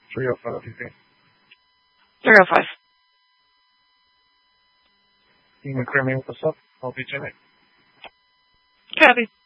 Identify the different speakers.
Speaker 1: 305, you think?
Speaker 2: 305.
Speaker 1: You can clear me with the sub. I'll be Jimmy.
Speaker 2: Copy.